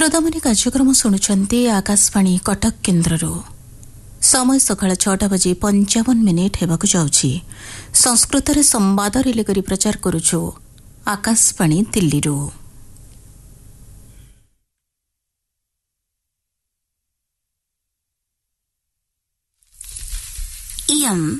श्रोतामणि कार्यक्रम शुणुंट आकाशवाणी कटक केन्द्र समय सकाळ 6टा बजे 55 हेबाकु जाउछि। संस्कृत रे संवाद रिले करी प्रचार करुछु आकाशवाणी दिल्ली रो। इयम्